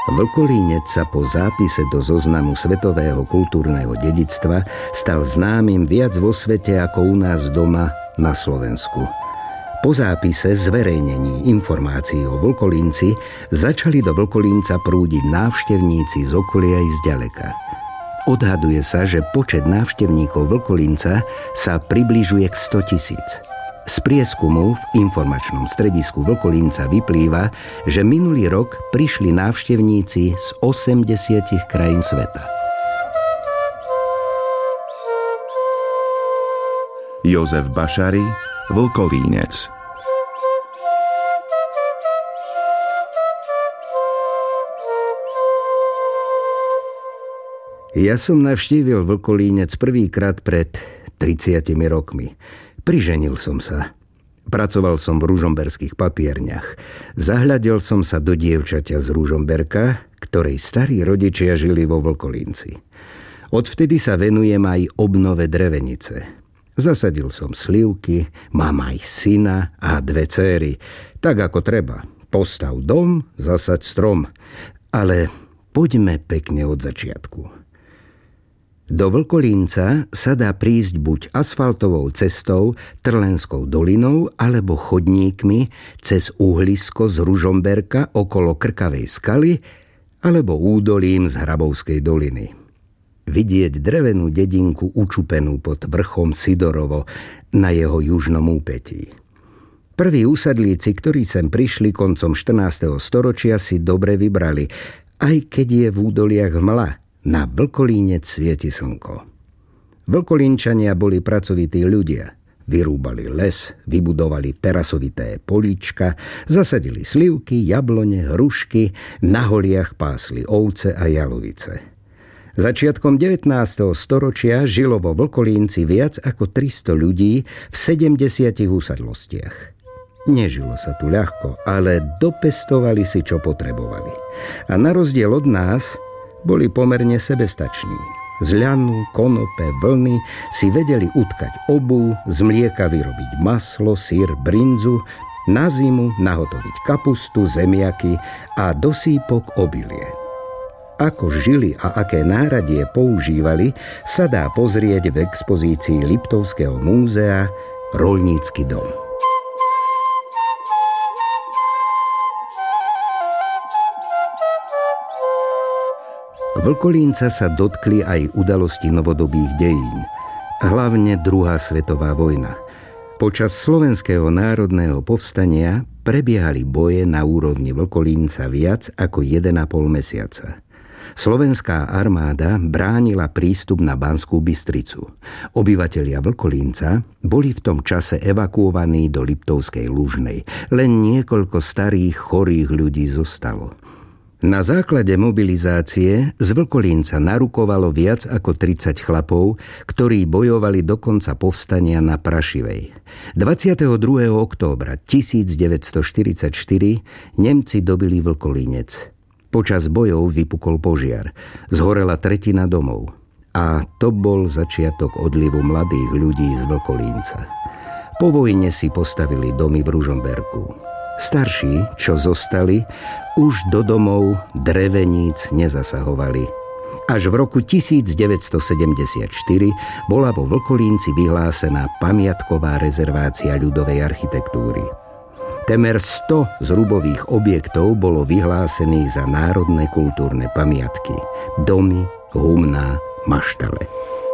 Vlkolínec sa po zápise do zoznamu svetového kultúrneho dedičstva stal známym viac vo svete ako u nás doma na Slovensku. Po zápise zverejnení informácií o Vlkolínci začali do Vlkolínca prúdiť návštevníci z okolia i zďaleka. Odhaduje sa, že počet návštevníkov Vlkolínca sa približuje k 100 000. Z prieskumu v informačnom stredisku Vlkolínca vyplýva, že minulý rok prišli návštevníci z 80 krajín sveta. Jozef Bašary, Vlkolínec. Ja som navštívil Vlkolínec prvýkrát pred 30 rokmi. Priženil som sa. Pracoval som v ružomberských papierniach. Zahľadil som sa do dievčaťa z Ružomberka, ktorej starí rodičia žili vo Vlkolínci. Odvtedy sa venujem aj obnove drevenice. Zasadil som slivky, mám aj syna a 2 dcéry. Tak ako treba. Postav dom, zasaď strom. Ale poďme pekne od začiatku. Do Vlkolínca sa dá prísť buď asfaltovou cestou, Trlenskou dolinou alebo chodníkmi cez uhlisko z Ružomberka okolo Krkavej skaly alebo údolím z Hrabovskej doliny. Vidieť drevenú dedinku učupenú pod vrchom Sidorovo na jeho južnom úpetí. Prví úsadlíci, ktorí sem prišli koncom 14. storočia, si dobre vybrali, aj keď je v údoliach hmla. Na Vlkolínec svieti slnko. Vlkolínčania boli pracovití ľudia. Vyrúbali les, vybudovali terasovité políčka, zasadili slivky, jablone, hrušky, na holiach pásli ovce a jalovice. Začiatkom 19. storočia žilo vo Vlkolínci viac ako 300 ľudí v 70 úsadlostiach. Nežilo sa tu ľahko, ale dopestovali si, čo potrebovali. A na rozdiel od nás boli pomerne sebestační. Z ľanu, konope, vlny si vedeli utkať obuv, z mlieka vyrobiť maslo, syr, brinzu, na zimu nahotoviť kapustu, zemiaky a do sípok obilie. Ako žili a aké náradie používali, sa dá pozrieť v expozícii Liptovského múzea Roľnícky dom. Vlkolínca sa dotkli aj udalosti novodobých dejín, hlavne druhá svetová vojna. Počas Slovenského národného povstania prebiehali boje na úrovni Vlkolínca viac ako 1,5 mesiaca. Slovenská armáda bránila prístup na Banskú Bystricu. Obyvatelia Vlkolínca boli v tom čase evakuovaní do Liptovskej Lužnej. Len niekoľko starých, chorých ľudí zostalo. Na základe mobilizácie z Vlkolínca narukovalo viac ako 30 chlapov, ktorí bojovali do konca povstania na Prašivej. 22. októbra 1944 Nemci dobili Vlkolínec. Počas bojov vypukol požiar. Zhorela 1/3 domov. A to bol začiatok odlivu mladých ľudí z Vlkolínca. Po vojne si postavili domy v Ružomberku. Starší, čo zostali, už do domov dreveníc nezasahovali. Až v roku 1974 bola vo Vlkolínci vyhlásená pamiatková rezervácia ľudovej architektúry. Temer 100 zrubových objektov bolo vyhlásených za národné kultúrne pamiatky. Domy, humná, maštale.